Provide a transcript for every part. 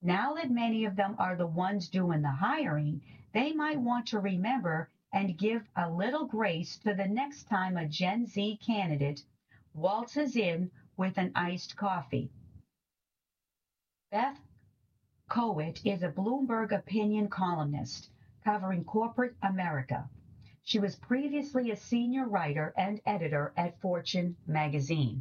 Now that many of them are the ones doing the hiring, they might want to remember and give a little grace to the next time a Gen Z candidate waltzes in with an iced coffee. Beth Kowit is a Bloomberg opinion columnist covering corporate America. She was previously a senior writer and editor at Fortune magazine.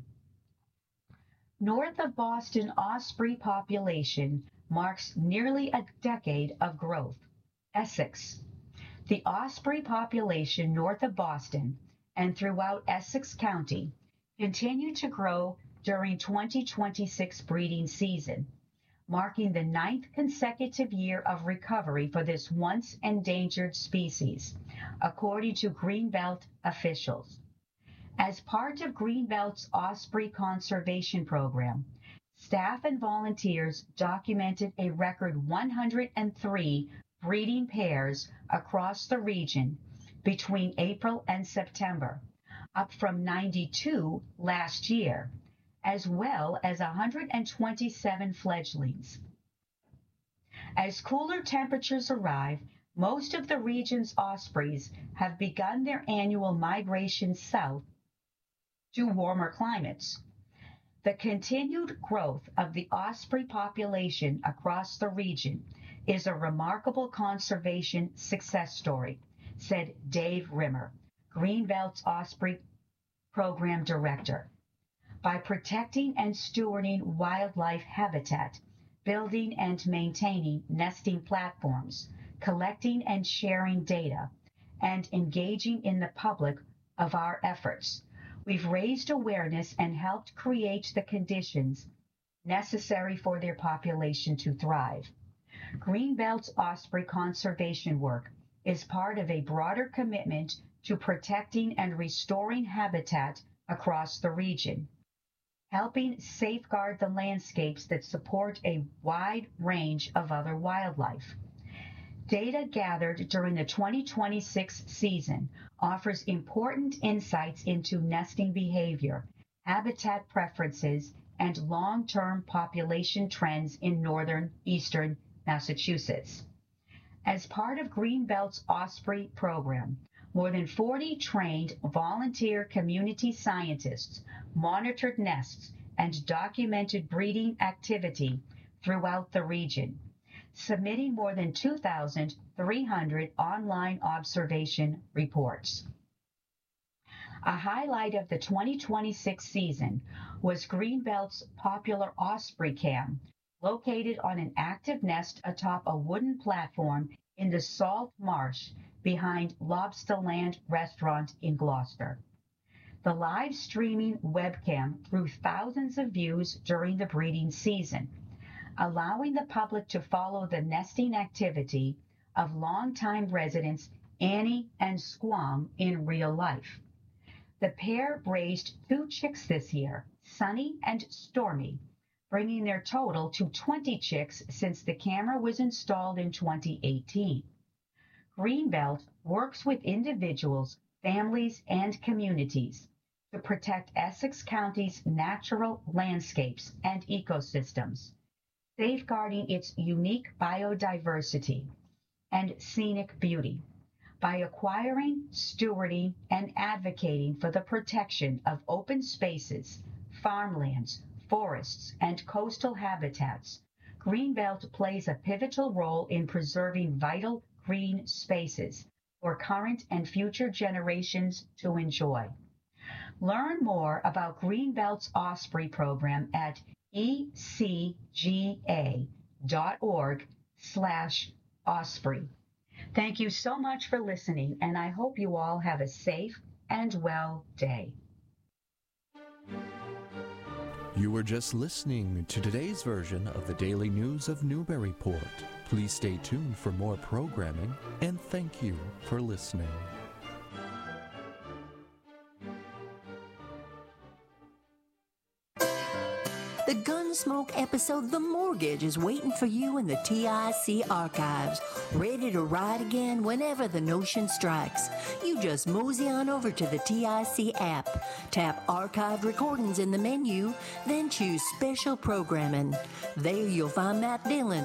North of Boston osprey population marks nearly a decade of growth. Essex. The osprey population north of Boston and throughout Essex County continued to grow during 2026 breeding season, marking the 9th consecutive year of recovery for this once endangered species, according to Greenbelt officials. As part of Greenbelt's Osprey Conservation Program, staff and volunteers documented a record 103 breeding pairs across the region between April and September, up from 92 last year, as well as 127 fledglings. As cooler temperatures arrive, most of the region's ospreys have begun their annual migration south to warmer climates. The continued growth of the osprey population across the region is a remarkable conservation success story, said Dave Rimmer, Greenbelt's Osprey Program Director. By protecting and stewarding wildlife habitat, building and maintaining nesting platforms, collecting and sharing data, and engaging in the public of our efforts, we've raised awareness and helped create the conditions necessary for their population to thrive. Greenbelt's osprey conservation work is part of a broader commitment to protecting and restoring habitat across the region, helping safeguard the landscapes that support a wide range of other wildlife. Data gathered during the 2026 season offers important insights into nesting behavior, habitat preferences, and long-term population trends in northern eastern Massachusetts. As part of Greenbelt's Osprey program, more than 40 trained volunteer community scientists monitored nests and documented breeding activity throughout the region, submitting more than 2,300 online observation reports. A highlight of the 2026 season was Greenbelt's popular Osprey Cam, located on an active nest atop a wooden platform in the salt marsh behind Lobsterland Restaurant in Gloucester. The live streaming webcam drew thousands of views during the breeding season, allowing the public to follow the nesting activity of longtime residents Annie and Squam in real life. The pair raised 2 chicks this year, Sunny and Stormy, bringing their total to 20 chicks since the camera was installed in 2018. Greenbelt works with individuals, families, and communities to protect Essex County's natural landscapes and ecosystems, safeguarding its unique biodiversity and scenic beauty by acquiring, stewarding, and advocating for the protection of open spaces, farmlands, forests, and coastal habitats. Greenbelt plays a pivotal role in preserving vital green spaces for current and future generations to enjoy. Learn more about Greenbelt's Osprey program at ecga.org/osprey. Thank you so much for listening, and I hope you all have a safe and well day. You were just listening to today's version of the Daily News of Newburyport. Please stay tuned for more programming, and thank you for listening. The Gunsmoke episode The Mortgage is waiting for you in the TIC archives, ready to ride again whenever the notion strikes. You just mosey on over to the TIC app, tap Archived Recordings in the menu, then choose Special Programming. There you'll find Matt Dillon